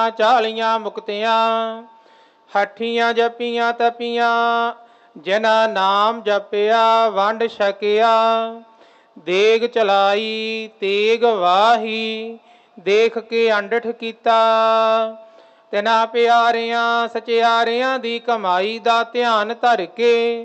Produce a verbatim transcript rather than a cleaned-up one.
ਚਾਲੀਆਂ ਮੁਕਤਿਆਂ। ਹੱਠੀਆਂ ਜਪੀਆਂ ਤਪੀਆਂ ਜਿਨ੍ਹਾਂ ਨਾਮ ਜਪਿਆ ਵੰਡ ਛਕਿਆ। ਦੇਗ ਚਲਾਈ ਤੇਗ ਵਾਹੀ ਦੇਖ ਕੇ ਅੰਡਠ ਕੀਤਾ। ਤਿਨਾਂ ਪਿਆਰਿਆਂ ਸਚਿਆਰਿਆਂ ਦੀ ਕਮਾਈ ਦਾ ਧਿਆਨ ਧਰ ਕੇ